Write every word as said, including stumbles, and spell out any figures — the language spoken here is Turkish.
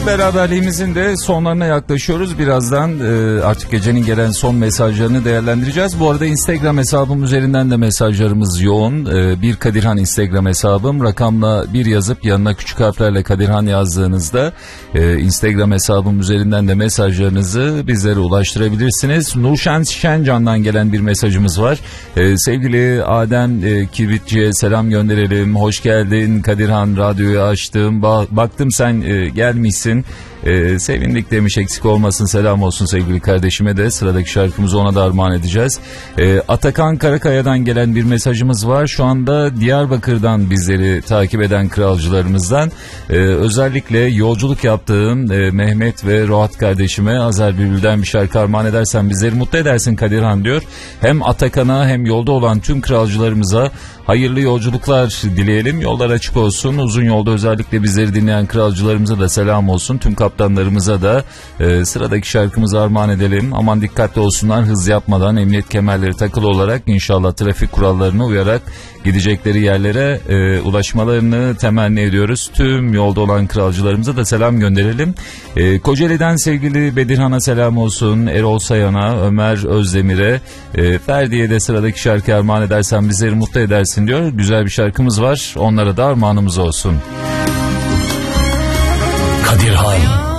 Beraberliğimizin de sonlarına yaklaşıyoruz. Birazdan e, artık gecenin gelen son mesajlarını değerlendireceğiz. Bu arada Instagram hesabım üzerinden de mesajlarımız yoğun. E, bir Kadirhan Instagram hesabım. Rakamla bir yazıp yanına küçük harflerle Kadirhan yazdığınızda e, Instagram hesabım üzerinden de mesajlarınızı bizlere ulaştırabilirsiniz. Nurşen Şencan'dan gelen bir mesajımız var. E, sevgili Adem e, Kibritçi'ye selam gönderelim. Hoş geldin Kadirhan, radyoyu açtım. Ba- baktım sen e, gelmişsin. Ee, sevindik demiş, eksik olmasın, selam olsun sevgili kardeşime de. Sıradaki şarkımızı ona da armağan edeceğiz. Ee, Atakan Karakaya'dan gelen bir mesajımız var. Şu anda Diyarbakır'dan bizleri takip eden kralcılarımızdan. Ee, özellikle yolculuk yaptığım e, Mehmet ve Rohat kardeşime Azer Bülbül'den bir şarkı armağan edersen bizleri mutlu edersin Kadirhan diyor. Hem Atakan'a hem yolda olan tüm kralcılarımıza hayırlı yolculuklar dileyelim. Yollar açık olsun. Uzun yolda özellikle bizleri dinleyen kralcılarımıza da selam olsun. Tüm kaptanlarımıza da e, sıradaki şarkımızı armağan edelim. Aman dikkatli olsunlar, hız yapmadan, emniyet kemerleri takılı olarak, inşallah trafik kurallarına uyarak gidecekleri yerlere e, ulaşmalarını temenni ediyoruz. Tüm yolda olan kralcılarımıza da selam gönderelim. E, Kocaeli'den sevgili Bedirhan'a selam olsun. Erol Sayan'a, Ömer Özdemir'e, e, Ferdi'ye de sıradaki şarkı armağan edersen bizleri mutlu edersin diyor. Güzel bir şarkımız var. Onlara da armağanımız olsun. Kadirhan.